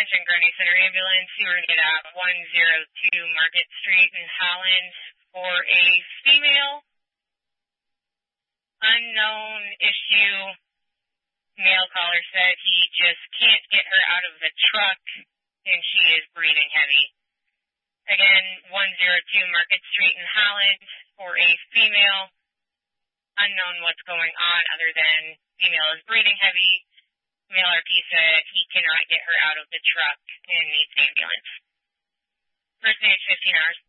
Attention Grundy Center Ambulance, you were needed at 102 Market Street in Holland for a female unknown issue. Male caller said he just can't get her out of the truck and she is breathing heavy. Again, 102 Market Street in Holland for a female. Unknown what's going on other than female is breathing heavy. Male RP said he cannot get her out of the truck and needs ambulance. First aid 15 hours.